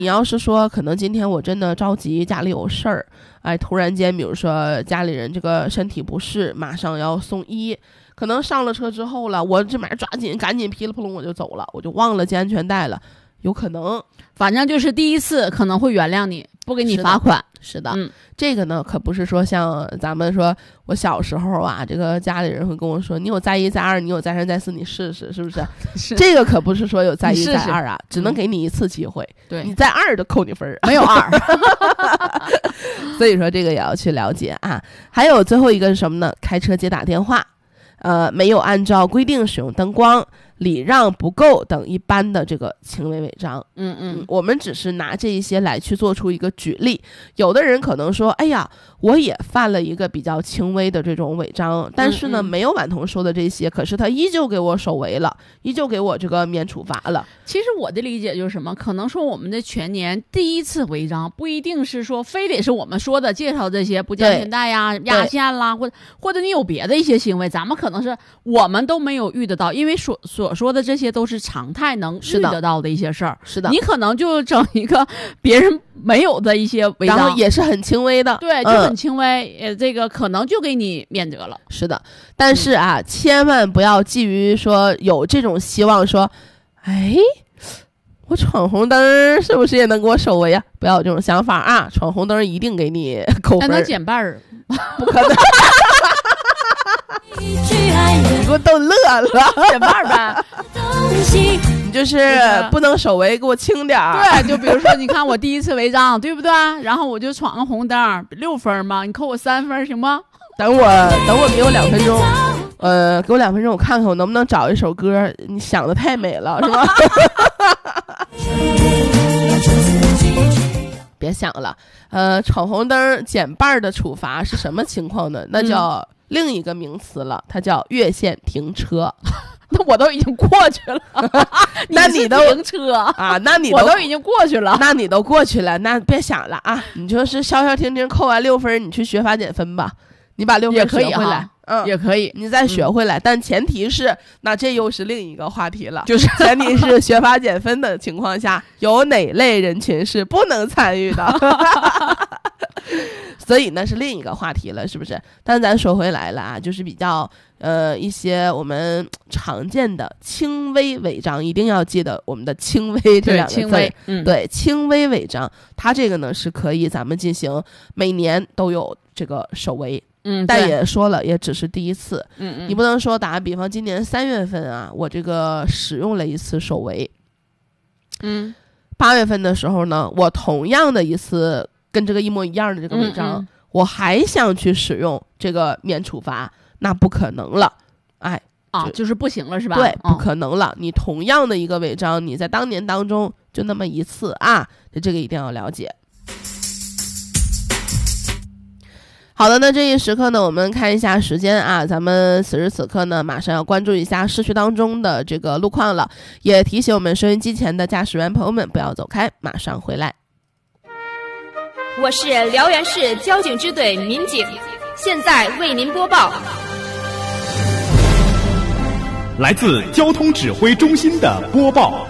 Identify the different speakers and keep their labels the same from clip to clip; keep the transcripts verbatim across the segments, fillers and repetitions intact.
Speaker 1: 你要是说可能今天我真的着急，家里有事儿，哎，突然间比如说家里人这个身体不适，马上要送医，可能上了车之后了，我这边抓紧赶紧噼里扑隆我就走了，我就忘了系安全带了，有可能。
Speaker 2: 反正就是第一次可能会原谅你，不给你罚款。
Speaker 1: 是的，
Speaker 2: 嗯，
Speaker 1: 这个呢可不是说像咱们说我小时候啊，这个家里人会跟我说你有在一在二，你有在三在四，你试试，是不是？
Speaker 2: 是
Speaker 1: 这个可不是说有在一在二啊，
Speaker 2: 试试
Speaker 1: 只能给你一次机会。
Speaker 2: 对，
Speaker 1: 你在二就扣你分儿，
Speaker 2: 没有二。
Speaker 1: 所以说这个也要去了解啊。还有最后一个是什么呢？开车接打电话，呃，没有按照规定使用灯光，礼让不够等一般的这个轻微违章。
Speaker 2: 嗯嗯，
Speaker 1: 我们只是拿这一些来去做出一个举例。有的人可能说，哎呀，我也犯了一个比较轻微的这种违章，但是呢，
Speaker 2: 嗯嗯
Speaker 1: 没有婉彤说的这些，可是他依旧给我手违了，依旧给我这个免处罚了。
Speaker 2: 其实我的理解就是什么？可能说我们的全年第一次违章，不一定是说非得是我们说的介绍这些不系安全带呀、压线啦，或者或者你有别的一些行为，咱们可能是我们都没有遇得到，因为所所说的这些都是常态能遇得到的一些事儿。
Speaker 1: 是的，
Speaker 2: 你可能就整一个别人没有的一些违章，
Speaker 1: 然后也是很轻微的，
Speaker 2: 对，就很轻微，呃、嗯，这个可能就给你免责了。
Speaker 1: 是的，但是啊，嗯、千万不要基于说有这种希望说，哎，我闯红灯是不是也能给我手违啊？不要有这种想法啊！闯红灯一定给你扣分，
Speaker 2: 还能减半儿，
Speaker 1: 不可能。你给我逗乐了，
Speaker 2: 减半呗。
Speaker 1: 你就是不能手违，给我轻点儿。
Speaker 2: 对，就比如说，你看我第一次违章，对不对？然后我就闯个红灯，六分嘛，你扣我三分行吗？
Speaker 1: 等我，等我，给我两分钟，呃，给我两分钟，我看看我能不能找一首歌。你想的太美了，是吧？别想了，呃，闯红灯减半的处罚是什么情况呢？那叫另一个名词了，它叫越线停车。
Speaker 2: 那我都已经过去了，
Speaker 1: 那你都
Speaker 2: 停车
Speaker 1: 啊？那你
Speaker 2: 都我都已经过去了，
Speaker 1: 那你都过去了，那别想了啊！你就是消消停停扣完六分，你去学法减分吧，你把六分学回来，嗯，
Speaker 2: 也可以，
Speaker 1: 你再学回来，嗯、但前提是，那这又是另一个话题了，
Speaker 2: 就是
Speaker 1: 前提是学法减分的情况下，有哪类人群是不能参与的。所以那是另一个话题了，是不是？但咱说回来了啊，就是比较呃一些我们常见的轻微违章，一定要记得我们的轻微这两个字。
Speaker 2: 轻微，嗯，
Speaker 1: 对，轻微违章，它这个呢是可以咱们进行每年都有这个手违。
Speaker 2: 嗯，
Speaker 1: 但也说了，也只是第一次。
Speaker 2: 嗯嗯，
Speaker 1: 你不能说打个比方，今年三月份啊，我这个使用了一次手违。
Speaker 2: 嗯，
Speaker 1: 八月份的时候呢，我同样的一次跟这个一模一样的这个违章，
Speaker 2: 嗯嗯
Speaker 1: 我还想去使用这个免处罚，那不可能了。哎，
Speaker 2: 啊，就, 就是不行了是吧？
Speaker 1: 对，
Speaker 2: 哦、
Speaker 1: 不可能了。你同样的一个违章，你在当年当中就那么一次啊，这个一定要了解。好的，那这一时刻呢，我们看一下时间啊，咱们此时此刻呢，马上要关注一下市区当中的这个路况了，也提醒我们收音机前的驾驶员朋友们不要走开，马上回来。
Speaker 3: 我是辽源市交警支队民警，现在为您播报
Speaker 4: 来自交通指挥中心的播报。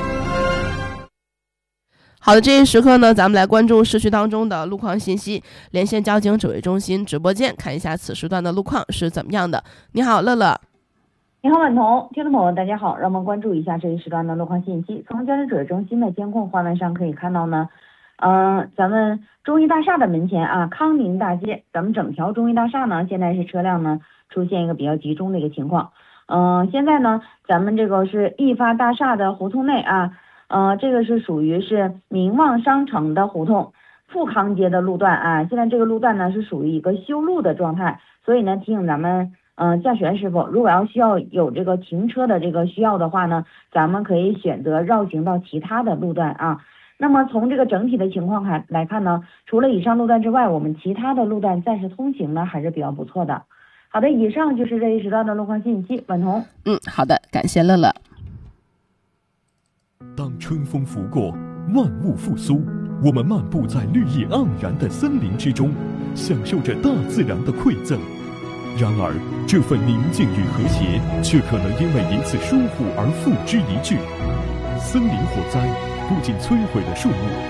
Speaker 1: 好的，这一时刻呢，咱们来关注市区当中的路况信息，连线交警指挥中心直播间，看一下此时段的路况是怎么样的。你好，乐乐。
Speaker 5: 你好，婉彤，听众朋友大家好，让我们关注一下这一时段的路况信息。从交警指挥中心的监控画面上可以看到呢，嗯、呃，咱们中医大厦的门前啊，康宁大街，咱们整条中医大厦呢，现在是车辆呢出现一个比较集中的一个情况。嗯、呃，现在呢，咱们这个是易发大厦的胡同内啊。呃，这个是属于是明旺商城的胡同富康街的路段啊，现在这个路段呢是属于一个修路的状态，所以呢提醒咱们嗯、呃、驾驶员师傅，如果要需要有这个停车的这个需要的话呢，咱们可以选择绕行到其他的路段啊。那么从这个整体的情况看来看呢，除了以上路段之外，我们其他的路段暂时通行呢还是比较不错的。好的，以上就是这一时段的路况信息，婉彤。
Speaker 1: 嗯，好的，感谢乐乐。
Speaker 6: 当春风拂过，万物复苏，我们漫步在绿意盎然的森林之中，享受着大自然的馈赠。然而，这份宁静与和谐，却可能因为一次疏忽而付之一炬。森林火灾不仅摧毁了树木，